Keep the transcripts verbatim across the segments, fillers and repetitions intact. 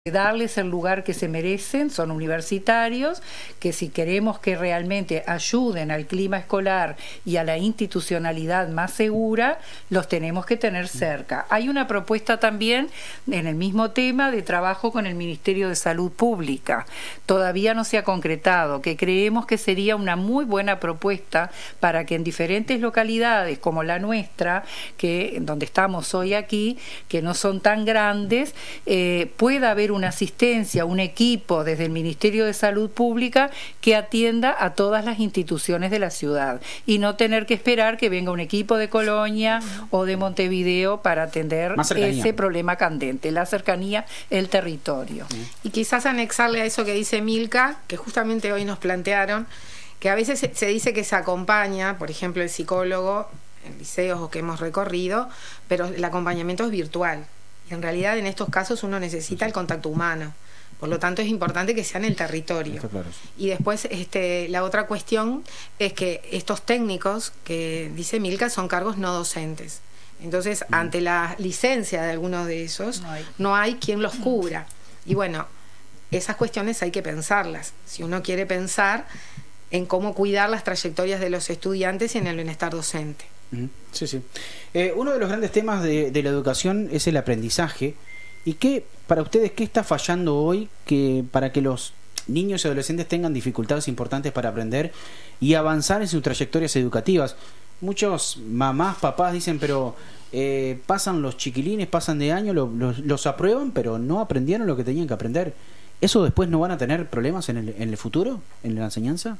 darles el lugar que se merecen, son universitarios, que si queremos que realmente ayuden al clima escolar y a la institucionalidad más segura, los tenemos que tener cerca. Hay una propuesta también en el mismo tema de trabajo con el Ministerio de Salud Pública. Todavía no se ha concretado, que creemos que sería una muy buena propuesta para que en diferentes localidades como la nuestra, que donde estamos hoy aquí, que no son tan grandes, eh, pueda haber una asistencia, un equipo desde el Ministerio de Salud Pública que atienda a todas las instituciones de la ciudad y no tener que esperar que venga un equipo de Colonia o de Montevideo para atender ese problema candente, la cercanía, el territorio. Y quizás anexarle a eso que dice Milka, que justamente hoy nos plantearon, que a veces se dice que se acompaña, por ejemplo, el psicólogo en liceos o que hemos recorrido, pero el acompañamiento es virtual. En realidad, en estos casos uno necesita el contacto humano. Por lo tanto, es importante que sea en el territorio. Claro. Y después, este, la otra cuestión es que estos técnicos, que dice Milka, son cargos no docentes. Entonces, mm. ante la licencia de algunos de esos, no hay. no hay quien los cubra. Y bueno, esas cuestiones hay que pensarlas. Si uno quiere pensar en cómo cuidar las trayectorias de los estudiantes y en el bienestar docente. Sí, sí. Eh, uno de los grandes temas de, de la educación es el aprendizaje. ¿Y qué, para ustedes, qué está fallando hoy que para que los niños y adolescentes tengan dificultades importantes para aprender y avanzar en sus trayectorias educativas? Muchos mamás, papás dicen, pero eh, pasan los chiquilines, pasan de año, lo, los, los aprueban, pero no aprendieron lo que tenían que aprender. ¿Eso después no van a tener problemas en el, en el futuro, en la enseñanza?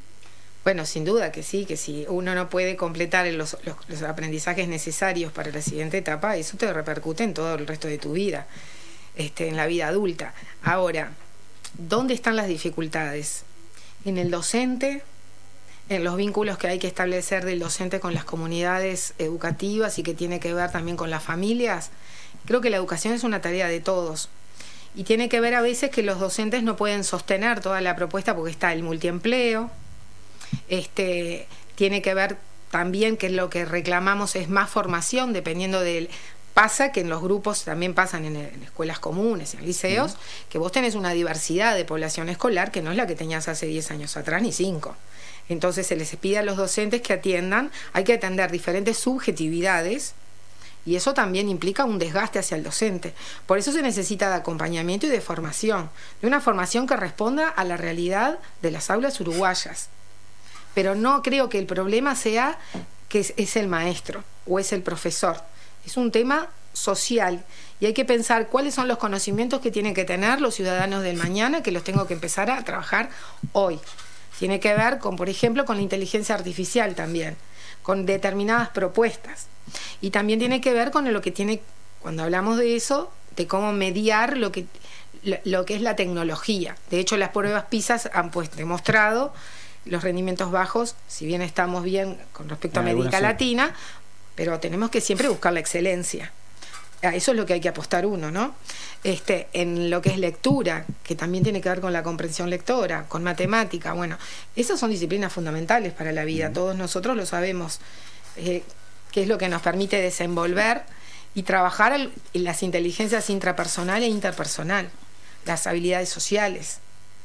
Bueno, sin duda que sí, que si uno no puede completar los, los, los aprendizajes necesarios para la siguiente etapa, eso te repercute en todo el resto de tu vida, este, en la vida adulta. Ahora, ¿dónde están las dificultades? En el docente, en los vínculos que hay que establecer del docente con las comunidades educativas y que tiene que ver también con las familias. Creo que la educación es una tarea de todos. Y tiene que ver a veces que los docentes no pueden sostener toda la propuesta porque está el multiempleo. Este, tiene que ver también que lo que reclamamos es más formación, dependiendo del... Pasa que en los grupos también pasan en, en escuelas comunes, en liceos, uh-huh. que vos tenés una diversidad de población escolar que no es la que tenías hace diez años atrás ni cinco. Entonces se les pide a los docentes que atiendan, hay que atender diferentes subjetividades y eso también implica un desgaste hacia el docente. Por eso se necesita de acompañamiento y de formación, de una formación que responda a la realidad de las aulas uruguayas. Pero no creo que el problema sea que es, es el maestro o es el profesor. Es un tema social y hay que pensar cuáles son los conocimientos que tienen que tener los ciudadanos del mañana, que los tengo que empezar a trabajar hoy. Tiene que ver con, por ejemplo, con la inteligencia artificial también, con determinadas propuestas. Y también tiene que ver con lo que tiene, cuando hablamos de eso, de cómo mediar lo que, lo, lo que es la tecnología. De hecho, las pruebas PISA han pues demostrado los rendimientos bajos, si bien estamos bien con respecto a América Latina, pero tenemos que siempre buscar la excelencia. A eso es lo que hay que apostar uno, ¿no? Este, en lo que es lectura, que también tiene que ver con la comprensión lectora, con matemática, bueno, esas son disciplinas fundamentales para la vida, todos nosotros lo sabemos, eh, que es lo que nos permite desenvolver y trabajar el, en las inteligencias intrapersonal e interpersonal, las habilidades sociales.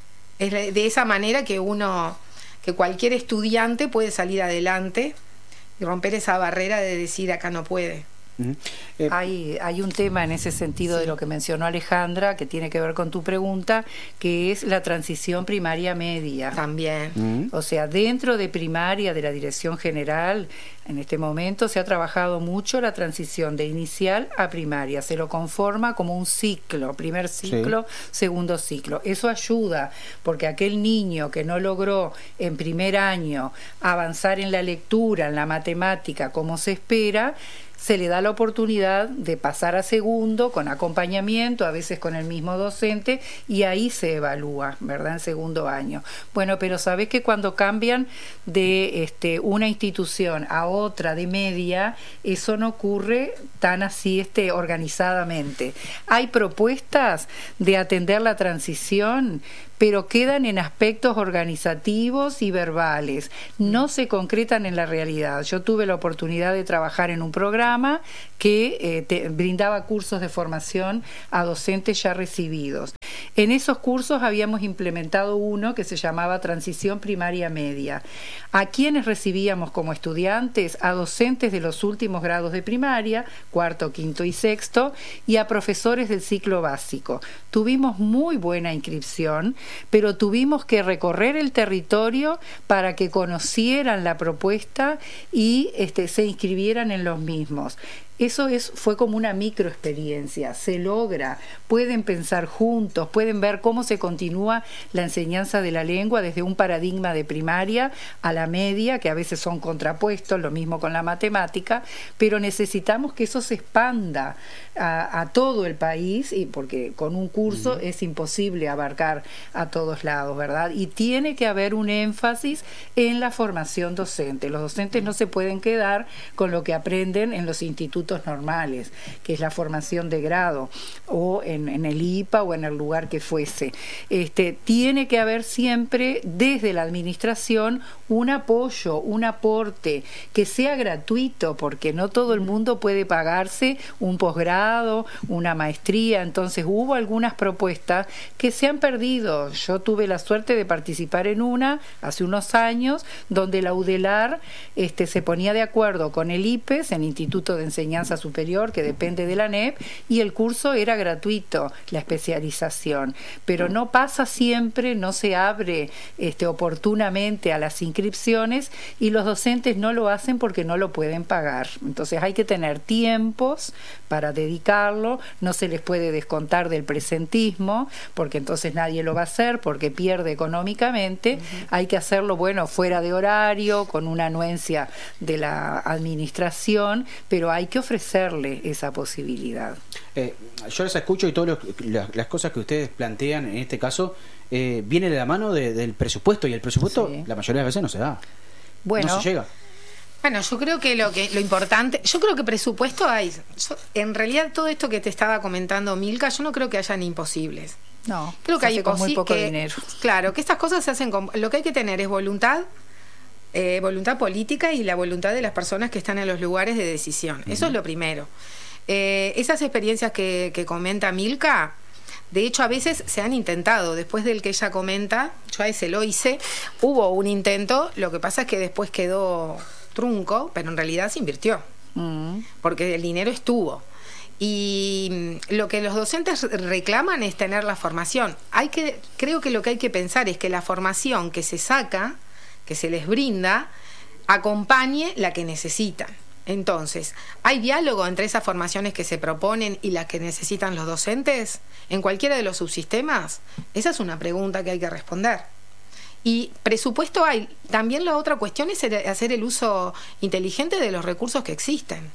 Es de esa manera que uno... que cualquier estudiante puede salir adelante y romper esa barrera de decir acá no puede. Uh-huh. eh, hay, hay un tema en ese sentido sí. de lo que mencionó Alejandra, que tiene que ver con tu pregunta, que es la transición primaria-media. También. Uh-huh. O sea, dentro de primaria, de la Dirección General, en este momento se ha trabajado mucho la transición de inicial a primaria. Se lo conforma como un ciclo, primer ciclo, sí. segundo ciclo. Eso ayuda, porque aquel niño que no logró en primer año avanzar en la lectura, en la matemática, como se espera, se le da la oportunidad de pasar a segundo con acompañamiento, a veces con el mismo docente, y ahí se evalúa, ¿verdad?, en segundo año. Bueno, pero sabés que cuando cambian de este, una institución a otra, otra de media, eso no ocurre tan así este, organizadamente. Hay propuestas de atender la transición, pero quedan en aspectos organizativos y verbales, no se concretan en la realidad. Yo tuve la oportunidad de trabajar en un programa que eh, te, brindaba cursos de formación a docentes ya recibidos. En esos cursos habíamos implementado uno que se llamaba Transición Primaria Media. ¿A quienes recibíamos como estudiantes? A docentes de los últimos grados de primaria, cuarto, quinto y sexto, y a profesores del ciclo básico. Tuvimos muy buena inscripción, pero tuvimos que recorrer el territorio para que conocieran la propuesta y este, se inscribieran en los mismos. Eso es, fue como una microexperiencia, se logra, pueden pensar juntos, pueden ver cómo se continúa la enseñanza de la lengua desde un paradigma de primaria a la media, que a veces son contrapuestos, lo mismo con la matemática, pero necesitamos que eso se expanda a, a todo el país, y porque con un curso uh-huh. es imposible abarcar a todos lados, ¿verdad? Y tiene que haber un énfasis en la formación docente. Los docentes no se pueden quedar con lo que aprenden en los institutos normales, que es la formación de grado, o en, en el I P A o en el lugar que fuese. Este, tiene que haber siempre desde la administración un apoyo, un aporte, que sea gratuito, porque no todo el mundo puede pagarse un posgrado, una maestría. Entonces hubo algunas propuestas que se han perdido. Yo tuve la suerte de participar en una hace unos años, donde la UDELAR este, se ponía de acuerdo con el I P E S, el Instituto de Enseñanza Superior, que depende de la N E P, y el curso era gratuito, la especialización, pero no pasa siempre, no se abre este, oportunamente a las inscripciones, y los docentes no lo hacen porque no lo pueden pagar. Entonces hay que tener tiempos para dedicarlo, no se les puede descontar del presentismo, porque entonces nadie lo va a hacer, porque pierde económicamente. Uh-huh. Hay que hacerlo, bueno, fuera de horario, con una anuencia de la administración, pero hay que ofrecerle esa posibilidad. Eh, yo les escucho y todas las, las cosas que ustedes plantean en este caso eh, viene de la mano de, del presupuesto, y el presupuesto sí. la mayoría de las veces no se da. Bueno, no se llega. Bueno, yo creo que lo que lo importante, yo creo que presupuesto hay. Yo, en realidad todo esto que te estaba comentando Milka, yo no creo que hayan imposibles. No, creo que hay con muy poco que, dinero. Claro, que estas cosas se hacen con, lo que hay que tener es voluntad. Eh, voluntad política y la voluntad de las personas que están en los lugares de decisión. Uh-huh. Eso es lo primero. Eh, esas experiencias que, que comenta Milka, de hecho a veces se han intentado, después del que ella comenta, yo a ese lo hice, hubo un intento, lo que pasa es que después quedó trunco, pero en realidad se invirtió, uh-huh. porque el dinero estuvo. Y lo que los docentes reclaman es tener la formación. Hay que, creo que lo que hay que pensar es que la formación que se saca, que se les brinda, acompañe la que necesitan. Entonces, ¿hay diálogo entre esas formaciones que se proponen y las que necesitan los docentes en cualquiera de los subsistemas? Esa es una pregunta que hay que responder. Y presupuesto hay. También la otra cuestión es hacer el uso inteligente de los recursos que existen.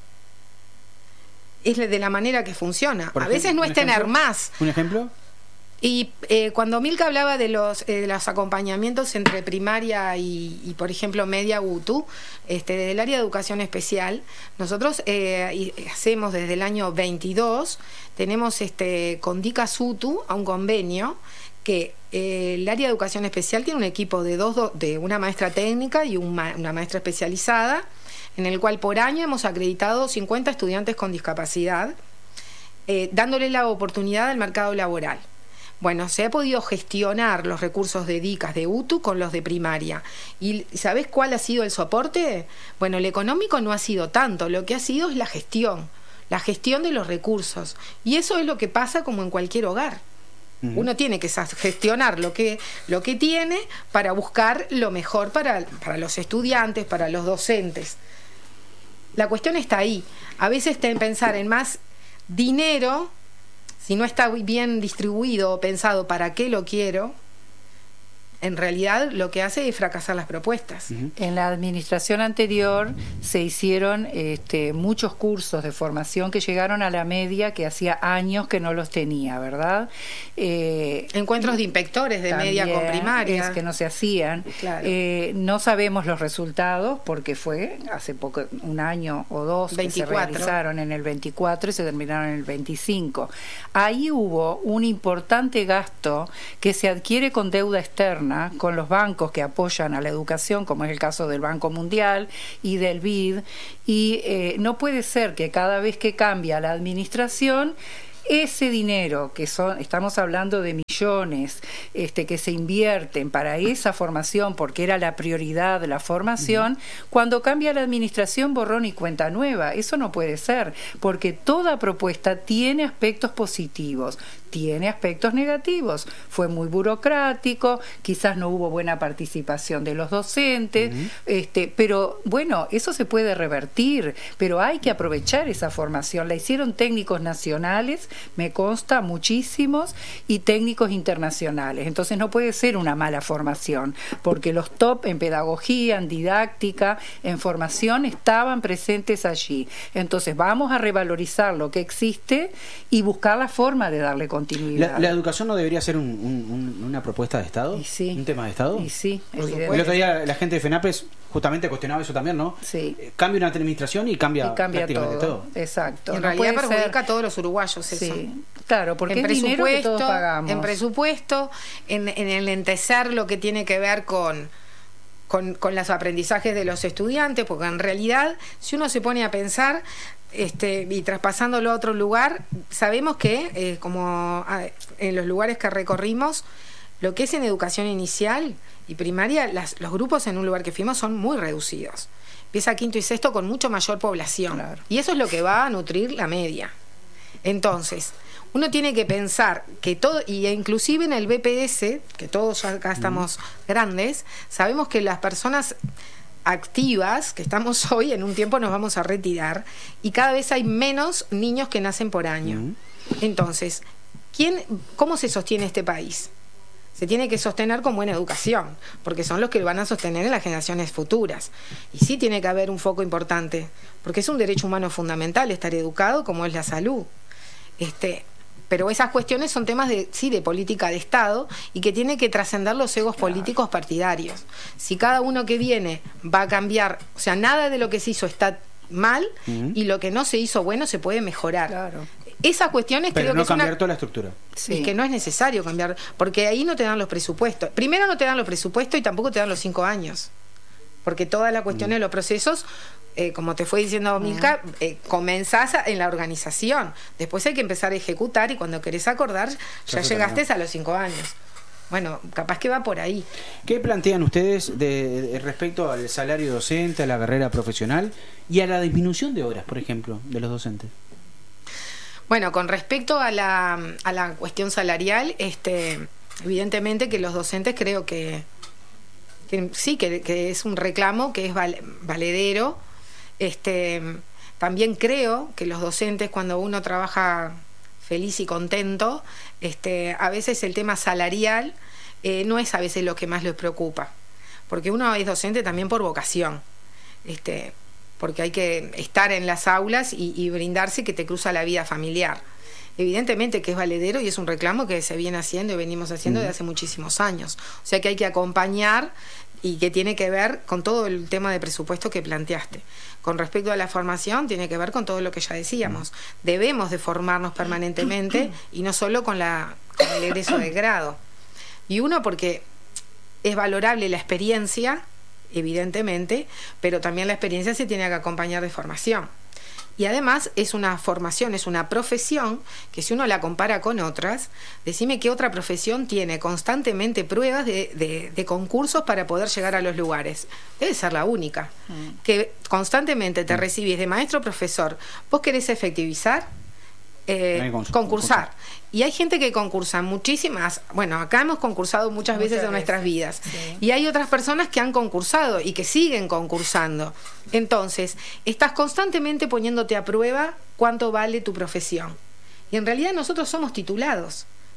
Es de la manera que funciona. Por a ejemplo, veces no es ejemplo, tener más. ¿Un ejemplo? Y eh, cuando Milka hablaba de los, eh, de los acompañamientos entre primaria y, y por ejemplo, media U T U, este, del área de educación especial, nosotros eh, hacemos desde el año veintidós, tenemos este, con DICAS U T U a un convenio que eh, el área de educación especial tiene un equipo de, dos, de una maestra técnica y un ma- una maestra especializada, en el cual por año hemos acreditado cincuenta estudiantes con discapacidad, eh, dándole la oportunidad al mercado laboral. Bueno, se ha podido gestionar los recursos de DICAS de U T U con los de primaria. ¿Y sabés cuál ha sido el soporte? Bueno, el económico no ha sido tanto, lo que ha sido es la gestión, la gestión de los recursos. Y eso es lo que pasa como en cualquier hogar. Uh-huh. Uno tiene que gestionar lo que, lo que tiene para buscar lo mejor para, para los estudiantes, para los docentes. La cuestión está ahí. A veces te pensar en más dinero, si no está bien distribuido o pensado para qué lo quiero, en realidad lo que hace es fracasar las propuestas. Uh-huh. En la administración anterior se hicieron este, muchos cursos de formación que llegaron a la media que hacía años que no los tenía, ¿verdad? Eh, Encuentros de inspectores de media con primaria. Es que no se hacían. Claro. Eh, no sabemos los resultados porque fue hace poco, un año o dos veinticuatro. Que se realizaron en el veinticuatro y se terminaron en el veinticinco. Ahí hubo un importante gasto que se adquiere con deuda externa con los bancos que apoyan a la educación, como es el caso del Banco Mundial y del B I D, y eh, no puede ser que cada vez que cambia la administración, ese dinero, que son, estamos hablando de millones este, que se invierten para esa formación, porque era la prioridad de la formación, uh-huh. cuando cambia la administración, borrón y cuenta nueva. Eso no puede ser, porque toda propuesta tiene aspectos positivos, tiene aspectos negativos. Fue muy burocrático, quizás no hubo buena participación de los docentes, uh-huh. este, pero bueno, eso se puede revertir, pero hay que aprovechar esa formación. La hicieron técnicos nacionales, me consta, muchísimos, y técnicos internacionales. Entonces no puede ser una mala formación, porque los top en pedagogía, en didáctica, en formación estaban presentes allí. Entonces vamos a revalorizar lo que existe y buscar la forma de darle continuidad. ¿La, la educación no debería ser un, un, una propuesta de Estado? Y sí. ¿Un tema de Estado? Y sí, el otro día la gente de FENAPES justamente cuestionaba eso también, ¿no? Sí. Cambia una administración y cambia, y cambia prácticamente todo. todo. Exacto. En no realidad perjudica ser... a todos los uruguayos eso. Sí. Claro, porque en es dinero que todos pagamos. En presupuesto, en, en el enlentecer lo que tiene que ver con, con, con los aprendizajes de los estudiantes, porque en realidad, si uno se pone a pensar... Este, y traspasándolo a otro lugar, sabemos que, eh, como ah, en los lugares que recorrimos, lo que es en educación inicial y primaria, las, los grupos en un lugar que fuimos son muy reducidos. Empieza quinto y sexto con mucho mayor población. Claro. Y eso es lo que va a nutrir la media. Entonces, uno tiene que pensar que todo, y inclusive en el B P S, que todos acá estamos mm. grandes, sabemos que las personas activas que estamos hoy, en un tiempo nos vamos a retirar y cada vez hay menos niños que nacen por año. Uh-huh. Entonces, ¿quién, cómo se sostiene este país? Se tiene que sostener con buena educación, porque son los que lo van a sostener en las generaciones futuras. Y sí tiene que haber un foco importante, porque es un derecho humano fundamental estar educado, como es la salud. Este, pero esas cuestiones son temas de sí de política de Estado y que tiene que trascender los egos claro. políticos partidarios. Si cada uno que viene va a cambiar, o sea, nada de lo que se hizo está mal uh-huh. y lo que no se hizo bueno se puede mejorar. Claro. Esas cuestiones pero creo no que cambiar es una... toda la estructura. Sí. Y que no es necesario cambiar, porque ahí no te dan los presupuestos. Primero no te dan los presupuestos y tampoco te dan los cinco años. Porque toda la cuestión uh-huh. de los procesos... Eh, como te fue diciendo Milka, uh-huh. eh, comenzás a, en la organización, después hay que empezar a ejecutar y cuando querés acordar ya, ya llegaste terminó. A los cinco años. Bueno, capaz que va por ahí. ¿Qué plantean ustedes de, de respecto al salario docente, a la carrera profesional y a la disminución de horas, por ejemplo, de los docentes? Bueno, con respecto a la, a la cuestión salarial, este, evidentemente que los docentes creo que, que sí, que, que es un reclamo que es val, valedero. Este, también creo que los docentes, cuando uno trabaja feliz y contento, este, a veces el tema salarial eh, no es a veces lo que más les preocupa, porque uno es docente también por vocación, este, porque hay que estar en las aulas y, y brindarse que te cruza la vida familiar. Evidentemente que es valedero y es un reclamo que se viene haciendo y venimos haciendo desde hace muchísimos años, o sea que hay que acompañar y que tiene que ver con todo el tema de presupuesto que planteaste. Con respecto a la formación, tiene que ver con todo lo que ya decíamos. Debemos de formarnos permanentemente y no solo con, la, con el egreso de grado. Y uno, porque es valorable la experiencia, evidentemente, pero también la experiencia se tiene que acompañar de formación. Y además es una formación, es una profesión que si uno la compara con otras, decime qué otra profesión tiene constantemente pruebas de, de, de concursos para poder llegar a los lugares. Debe ser la única. Mm. Que constantemente te recibís de maestro profesor. ¿Vos querés efectivizar? Eh, concursar. Y hay gente que concursa muchísimas, bueno, acá hemos concursado muchas, muchas veces, veces en nuestras vidas, sí. Y hay otras personas que han concursado y que siguen concursando. Entonces, estás constantemente poniéndote a prueba cuánto vale tu profesión. Y en realidad nosotros somos titulados.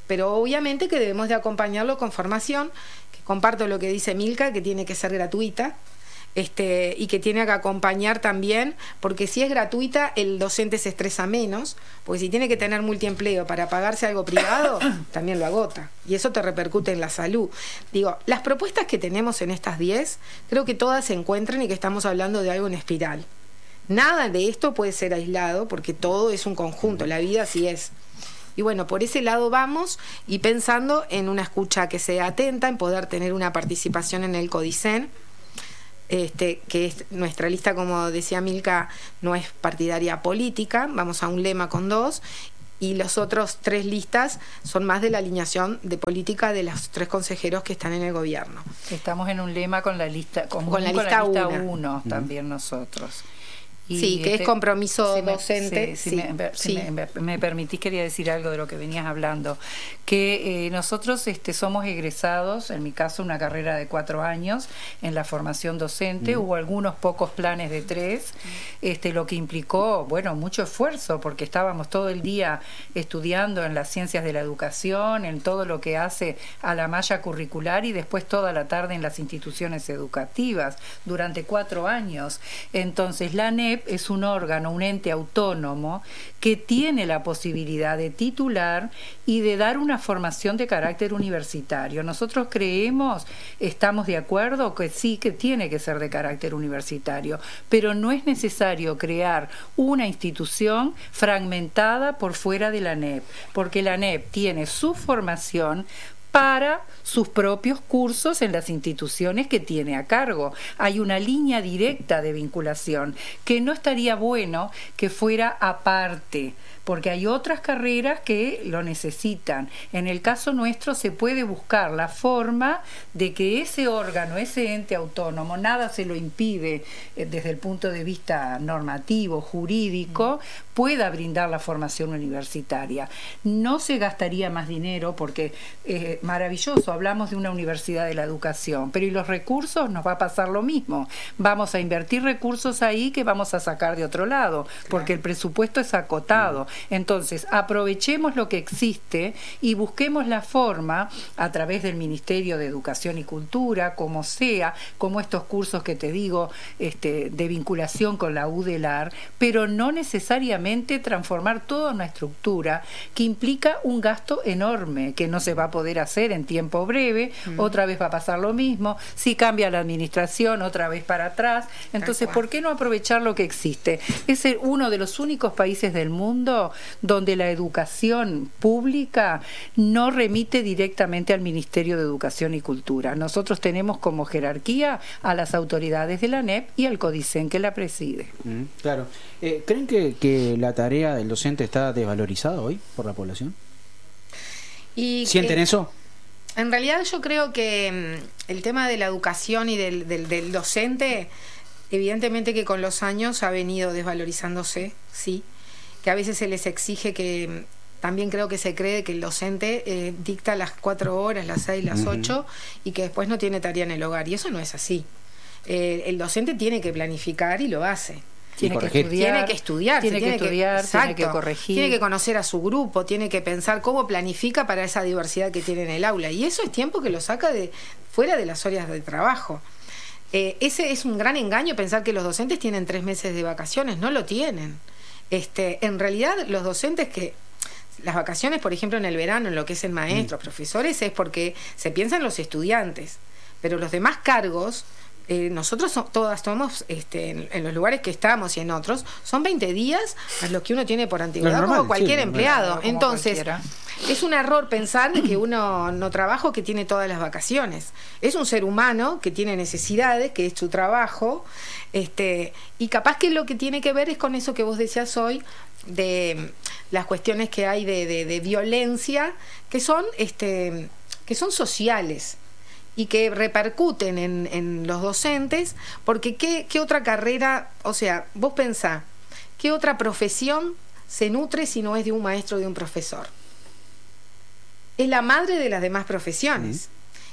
pero obviamente que debemos de acompañarlo con formación, que comparto lo que dice Milka, que tiene que ser gratuita, Este, y que tiene que acompañar también, porque si es gratuita el docente se estresa menos, porque si tiene que tener multiempleo para pagarse algo privado, también lo agota, y eso te repercute en la salud. Digo, las propuestas que tenemos en estas diez, creo que todas se encuentran y que estamos hablando de algo en espiral. Nada de esto puede ser aislado, porque todo es un conjunto, la vida así es. Y bueno, por ese lado vamos, y pensando en una escucha que sea atenta, en poder tener una participación en el Codicen, Este, que es nuestra lista, como decía Milka, no es partidaria política, vamos a un lema con dos, y los otros tres listas son más de la alineación de política de los tres consejeros que están en el gobierno. Estamos en un lema con la lista común, con la lista uno también nosotros. Y sí, que este, es compromiso si me, docente. Sí, sí, si, me, sí. si me, me permitís, quería decir algo de lo que venías hablando. Que eh, nosotros este, somos egresados, en mi caso una carrera de cuatro años en la formación docente, mm. hubo algunos pocos planes de tres, este, lo que implicó, bueno, mucho esfuerzo, porque estábamos todo el día estudiando en las ciencias de la educación, en todo lo que hace a la malla curricular, y después toda la tarde en las instituciones educativas, durante cuatro años. Entonces la A N E P es un órgano, un ente autónomo que tiene la posibilidad de titular y de dar una formación de carácter universitario. Nosotros creemos, estamos de acuerdo que sí, que tiene que ser de carácter universitario, pero no es necesario crear una institución fragmentada por fuera de la A N E P, porque la A N E P tiene su formación para sus propios cursos en las instituciones que tiene a cargo. Hay una línea directa de vinculación que no estaría bueno que fuera aparte, porque hay otras carreras que lo necesitan. En el caso nuestro se puede buscar la forma de que ese órgano, ese ente autónomo, nada se lo impide eh, desde el punto de vista normativo, jurídico, pueda brindar la formación universitaria. No se gastaría más dinero porque eh, maravilloso, hablamos de una universidad de la educación, pero ¿y los recursos? Nos va a pasar lo mismo. Vamos a invertir recursos ahí que vamos a sacar de otro lado, porque el presupuesto es acotado. Entonces, aprovechemos lo que existe y busquemos la forma, a través del Ministerio de Educación y Cultura, como sea, como estos cursos que te digo, este, de vinculación con la U D E L A R, pero no necesariamente transformar toda una estructura que implica un gasto enorme, que no se va a poder hacer en tiempo breve, mm. otra vez va a pasar lo mismo, si cambia la administración, otra vez para atrás. Entonces, ¿por qué no aprovechar lo que existe? Es uno de los únicos países del mundo donde la educación pública no remite directamente al Ministerio de Educación y Cultura. Nosotros tenemos como jerarquía a las autoridades de la A N E P y al Codicen que la preside. Mm, claro. Eh, ¿Creen que, que la tarea del docente está desvalorizada hoy por la población? Y ¿Sienten que, eso? En realidad yo creo que mm, el tema de la educación y del, del, del docente, evidentemente que con los años ha venido desvalorizándose, sí, que a veces se les exige que, también creo que se cree que el docente eh, dicta las cuatro horas, las seis, las uh-huh. ocho, y que después no tiene tarea en el hogar, y eso no es así. Eh, el docente tiene que planificar y lo hace. Tiene que, estudiar, tiene que estudiar, tiene tiene que estudiar, que, tiene que corregir. Tiene que conocer a su grupo, tiene que pensar cómo planifica para esa diversidad que tiene en el aula. Y eso es tiempo que lo saca de fuera de las horas de trabajo. Eh, ese es un gran engaño pensar que los docentes tienen tres meses de vacaciones. No lo tienen. Este, en realidad, los docentes que... Las vacaciones, por ejemplo, en el verano, en lo que es el maestro, mm. profesores, es porque se piensa en los estudiantes. Pero los demás cargos... Eh, nosotros so, todas somos este, en, en los lugares que estamos y en otros son veinte días a los que uno tiene por antigüedad normal, como cualquier sí, empleado normal, entonces cualquiera. Es un error pensar de que uno no trabaja o que tiene todas las vacaciones. Es un ser humano que tiene necesidades, que es su trabajo, este, y capaz que lo que tiene que ver es con eso que vos decías hoy de las cuestiones que hay de, de, de violencia que son este, que son sociales y que repercuten en, en los docentes, porque ¿qué, qué otra carrera, o sea, vos pensá, qué otra profesión se nutre si no es de un maestro o de un profesor? Es la madre de las demás profesiones.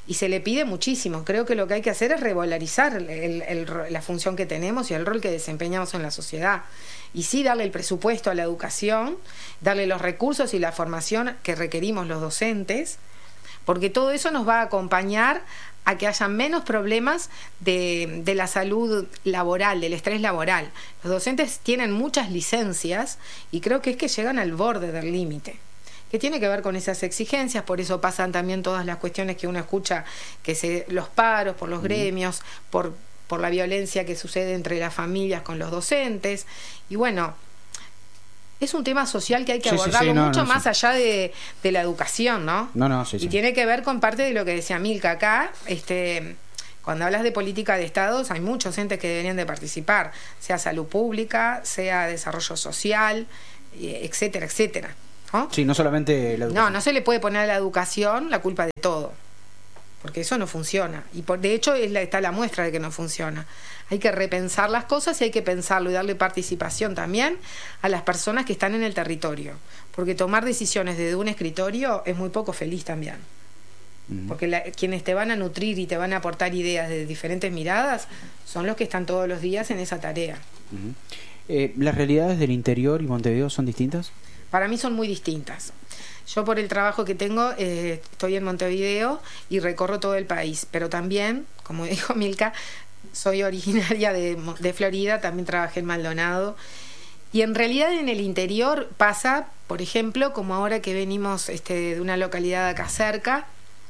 y se le pide muchísimo. Creo que lo que hay que hacer es revalorizar el, el, el, la función que tenemos y el rol que desempeñamos en la sociedad. Y sí darle el presupuesto a la educación, darle los recursos y la formación que requerimos los docentes, porque todo eso nos va a acompañar a que haya menos problemas de, de la salud laboral, del estrés laboral. Los docentes tienen muchas licencias y creo que es que llegan al borde del límite, que tiene que ver con esas exigencias. Por eso pasan también todas las cuestiones que uno escucha, que se, los paros por los gremios, por, por la violencia que sucede entre las familias con los docentes. Y bueno, es un tema social que hay que sí, abordarlo sí, sí, no, mucho no, más sí. allá de, de la educación, ¿no? No, no, sí, y sí. tiene que ver con parte de lo que decía Milka acá. Este, cuando hablas de política de estados, hay muchos entes que deberían de participar, sea salud pública, sea desarrollo social, etcétera, etcétera, ¿no? Sí, no solamente la educación. No, no se le puede poner a la educación la culpa de todo, porque eso no funciona. Y por, de hecho es la, está la muestra de que no funciona. Hay que repensar las cosas y hay que pensarlo y darle participación también a las personas que están en el territorio, porque tomar decisiones desde un escritorio es muy poco feliz también. Uh-huh. Porque la, quienes te van a nutrir y te van a aportar ideas de diferentes miradas son los que están todos los días en esa tarea. Uh-huh. eh, ¿Las realidades del interior y Montevideo son distintas? Para mí son muy distintas. Yo por el trabajo que tengo eh, estoy en Montevideo y recorro todo el país, pero también, como dijo Milka, soy originaria de, de Florida, también trabajé en Maldonado. Y en realidad en el interior pasa, por ejemplo, como ahora que venimos este, de una localidad acá cerca,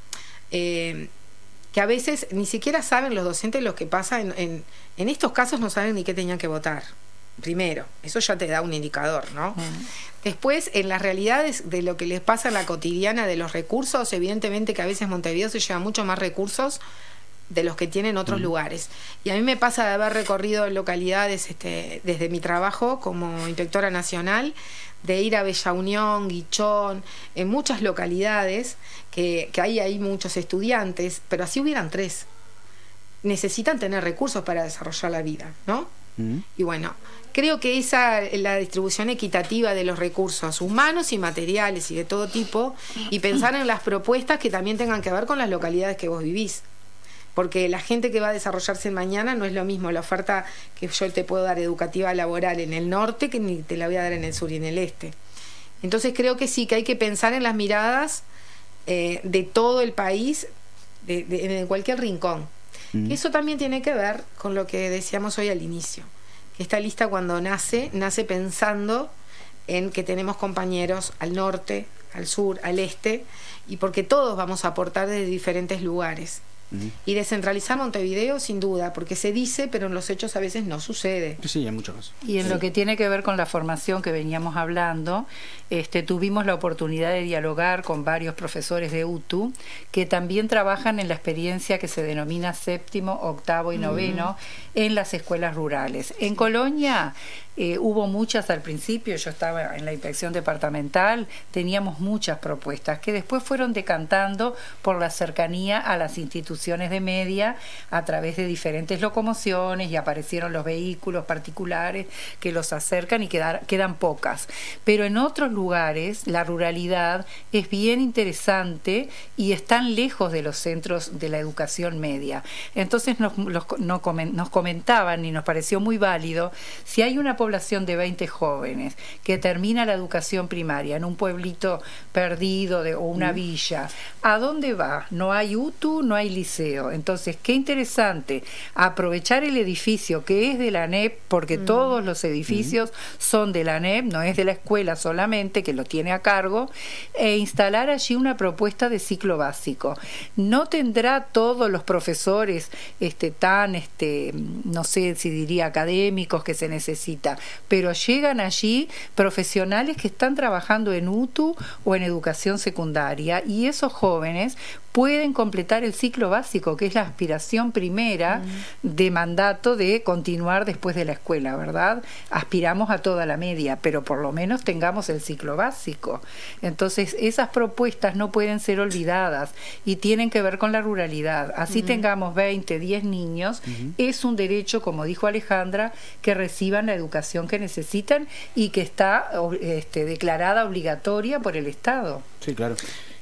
eh, que a veces ni siquiera saben los docentes lo que pasa. En, en, en estos casos no saben ni qué tenían que votar. Primero, eso ya te da un indicador, ¿no? Uh-huh. Después, en las realidades de lo que les pasa en la cotidiana de los recursos, evidentemente que a veces Montevideo se lleva mucho más recursos de los que tienen otros uh-huh. lugares. Y a mí me pasa de haber recorrido localidades este, desde mi trabajo como inspectora nacional, de ir a Bella Unión, Guichón, en muchas localidades que, que hay ahí muchos estudiantes, pero así hubieran tres. Necesitan tener recursos para desarrollar la vida, ¿no? Uh-huh. Y bueno, creo que esa la distribución equitativa de los recursos humanos y materiales y de todo tipo, y pensar en las propuestas que también tengan que ver con las localidades que vos vivís. Porque la gente que va a desarrollarse mañana no es lo mismo la oferta que yo te puedo dar educativa laboral en el norte que ni te la voy a dar en el sur y en el este. Entonces creo que sí, que hay que pensar en las miradas eh, de todo el país, de, de, en cualquier rincón. Mm. Eso también tiene que ver con lo que decíamos hoy al inicio, que esta lista cuando nace, nace pensando en que tenemos compañeros al norte, al sur, al este, y porque todos vamos a aportar desde diferentes lugares. Y descentralizar Montevideo sin duda, porque se dice, pero en los hechos a veces no sucede. Sí, en muchos casos. Y en sí. lo que tiene que ver con la formación que veníamos hablando, este, tuvimos la oportunidad de dialogar con varios profesores de U T U que también trabajan en la experiencia que se denomina séptimo, octavo y noveno uh-huh. en las escuelas rurales. En Colonia Eh, hubo muchas al principio, yo estaba en la inspección departamental, teníamos muchas propuestas que después fueron decantando por la cercanía a las instituciones de media a través de diferentes locomociones, y aparecieron los vehículos particulares que los acercan y quedar, quedan pocas. Pero en otros lugares la ruralidad es bien interesante y están lejos de los centros de la educación media. Entonces nos, los, no comen, nos comentaban, y nos pareció muy válido, si hay una población de veinte jóvenes que termina la educación primaria en un pueblito perdido de, o una villa, ¿a dónde va? No hay U T U, no hay liceo. Entonces, qué interesante aprovechar el edificio que es de la N E P, porque mm. todos los edificios mm. son de la N E P, no es de la escuela solamente, que lo tiene a cargo, e instalar allí una propuesta de ciclo básico. No tendrá todos los profesores este, tan, este, no sé si diría académicos que se necesita, pero llegan allí profesionales que están trabajando en U T U o en educación secundaria, y esos jóvenes pueden completar el ciclo básico, que es la aspiración primera mm. de mandato de continuar después de la escuela, ¿verdad? Aspiramos a toda la media, pero por lo menos tengamos el ciclo básico. Entonces, esas propuestas no pueden ser olvidadas y tienen que ver con la ruralidad. Así mm. tengamos veinte, diez niños, mm. es un derecho, como dijo Alejandra, que reciban la educación que necesitan y que está este, declarada obligatoria por el Estado. Sí, claro.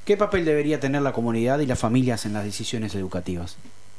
¿Qué papel debería tener la comunidad y las familias en las decisiones educativas?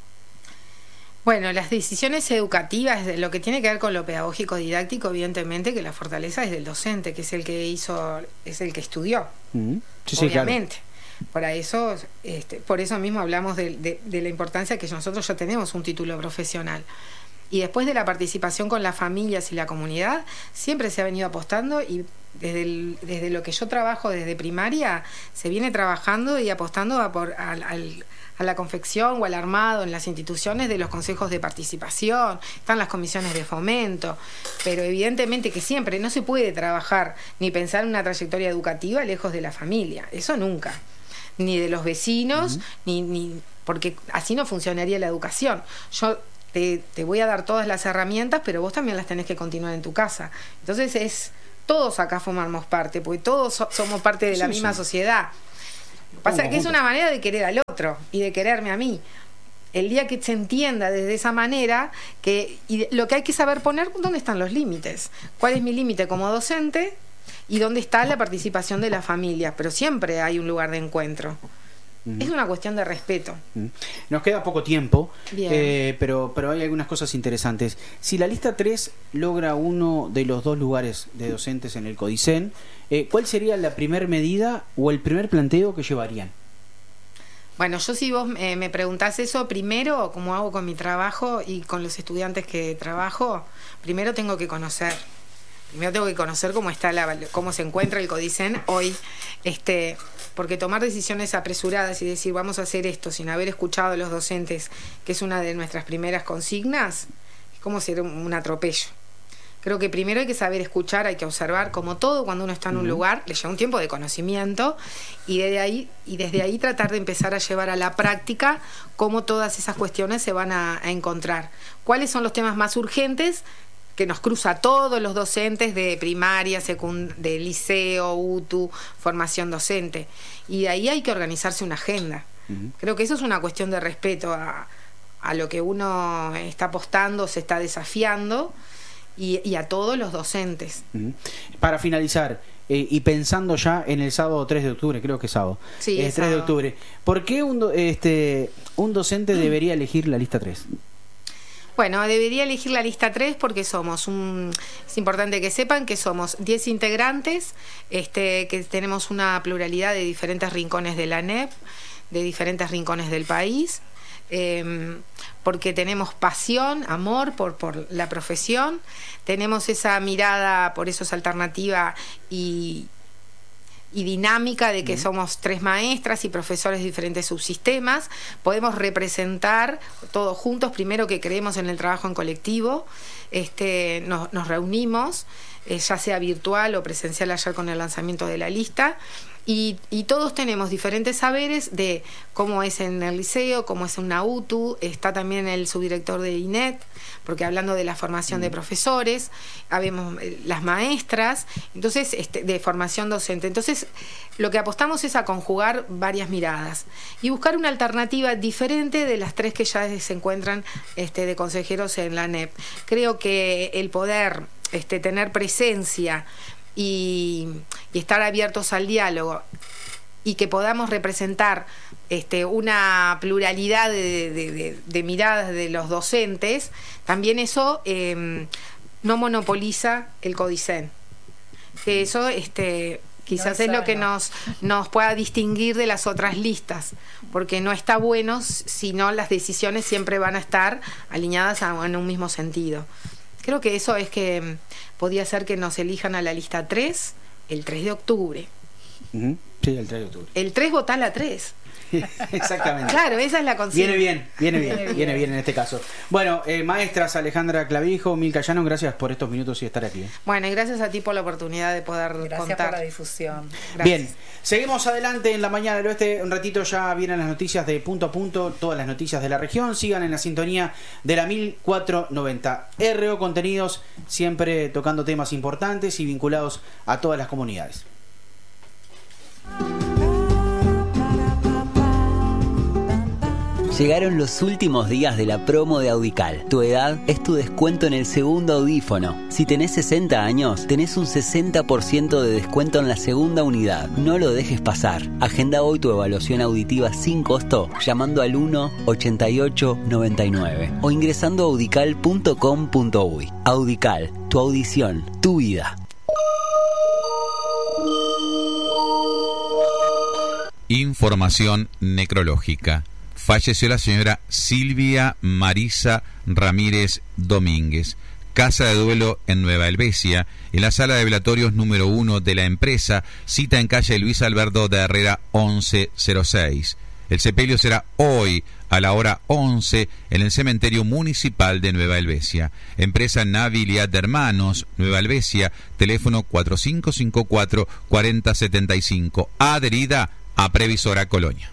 Bueno, las decisiones educativas, lo que tiene que ver con lo pedagógico didáctico, evidentemente que la fortaleza es del docente, que es el que hizo, es el que estudió, Mm. Sí, sí, obviamente. claro. Por eso, este, por eso mismo hablamos de, de, de la importancia que nosotros ya tenemos un título profesional. Y después de la participación con las familias y la comunidad, siempre se ha venido apostando y desde, el, desde lo que yo trabajo desde primaria, se viene trabajando y apostando a, por, al, al, a la confección o al armado en las instituciones de los consejos de participación, están las comisiones de fomento, pero evidentemente que siempre no se puede trabajar ni pensar en una trayectoria educativa lejos de la familia, eso nunca, ni de los vecinos, uh-huh. ni, ni porque así no funcionaría la educación. Yo Te, te voy a dar todas las herramientas, pero vos también las tenés que continuar en tu casa. Entonces es todos acá formamos parte, porque todos so, somos parte de la sí, misma sí. sociedad. Pasa que es una manera de querer al otro y de quererme a mí. El día que se entienda desde esa manera, que y lo que hay que saber poner, ¿dónde están los límites? ¿Cuál es mi límite como docente? Y dónde está la participación de la familia. Pero siempre hay un lugar de encuentro. Uh-huh. Es una cuestión de respeto. Uh-huh. Nos queda poco tiempo, eh, pero, pero hay algunas cosas interesantes. Si la lista tres logra uno de los dos lugares de docentes en el CODICEN, eh, ¿cuál sería la primer medida o el primer planteo que llevarían? Bueno, yo si vos eh, me preguntás eso, primero, como hago con mi trabajo y con los estudiantes que trabajo, primero tengo que conocer. Primero tengo que conocer cómo está la, cómo se encuentra el CODICEN hoy, este, porque tomar decisiones apresuradas y decir vamos a hacer esto sin haber escuchado a los docentes, que es una de nuestras primeras consignas, es como ser un, un atropello. Creo que primero hay que saber escuchar, hay que observar, como todo cuando uno está en un lugar, le lleva un tiempo de conocimiento y desde ahí, y desde ahí tratar de empezar a llevar a la práctica cómo todas esas cuestiones se van a, a encontrar. ¿Cuáles son los temas más urgentes que nos cruza a todos los docentes de primaria, secund- de liceo, U T U, formación docente? Y de ahí hay que organizarse una agenda. Uh-huh. Creo que eso es una cuestión de respeto a, a lo que uno está apostando, se está desafiando, y, y a todos los docentes. Uh-huh. Para finalizar, eh, y pensando ya en el sábado tres de octubre, creo que es sábado, sí, eh, es tres sábado. de octubre, ¿por qué un, do- este, un docente debería elegir la lista tres? Bueno, debería elegir la lista tres porque somos un... Es importante que sepan que somos diez integrantes, este, que tenemos una pluralidad de diferentes rincones de la N E P, de diferentes rincones del país, eh, porque tenemos pasión, amor por, por la profesión, tenemos esa mirada, por eso es alternativa y... y dinámica de que somos tres maestras y profesores de diferentes subsistemas, podemos representar todos juntos, primero que creemos en el trabajo en colectivo, este, nos, nos reunimos, eh, ya sea virtual o presencial ayer con el lanzamiento de la lista, y, y todos tenemos diferentes saberes de cómo es en el liceo, cómo es en una U T U, está también el subdirector de I N E T, porque hablando de la formación de profesores, habemos las maestras, entonces este, de formación docente. Entonces, lo que apostamos es a conjugar varias miradas y buscar una alternativa diferente de las tres que ya se encuentran este, de consejeros en la N E P. Creo que el poder este, tener presencia y, y estar abiertos al diálogo y que podamos representar este, una pluralidad de, de, de, de miradas de los docentes, también eso eh, no monopoliza el CODICEN. Que eso este, quizás no es, es lo que nos, nos pueda distinguir de las otras listas, porque no está bueno si no las decisiones siempre van a estar alineadas a, en un mismo sentido. Creo que eso es que podía ser que nos elijan a la lista tres el tres de octubre. Uh-huh. Sí, el tres de octubre. El tres votá la tres. Exactamente. Claro, esa es la consigna. Viene bien, viene bien, viene bien, viene bien en este caso. Bueno, eh, maestras Alejandra Clavijo, Milka Llanos, gracias por estos minutos y estar aquí. ¿eh? Bueno, y gracias a ti por la oportunidad de poder gracias contar. Gracias por la difusión. Gracias. Bien, seguimos adelante en la mañana del oeste. Un ratito ya vienen las noticias de punto a punto, todas las noticias de la región. Sigan en la sintonía de la mil cuatrocientos noventa. R O Contenidos, siempre tocando temas importantes y vinculados a todas las comunidades. Llegaron los últimos días de la promo de Audical. Tu edad es tu descuento en el segundo audífono. Si tenés sesenta años, tenés un sesenta por ciento de descuento en la segunda unidad. No lo dejes pasar. Agenda hoy tu evaluación auditiva sin costo llamando al uno ochenta y ocho noventa y nueve o ingresando a audical punto com punto uy. Audical, tu audición, tu vida. Información necrológica. Falleció la señora Silvia Marisa Ramírez Domínguez. Casa de duelo en Nueva Helvecia, en la sala de velatorios número uno de la empresa, cita en calle Luis Alberto de Herrera once cero seis. El sepelio será hoy a la hora once en el cementerio municipal de Nueva Helvecia. Empresa Naviliat de Hermanos, Nueva Helvecia, teléfono cuatro cinco cinco cuatro cuarenta setenta y cinco, adherida a Previsora Colonia.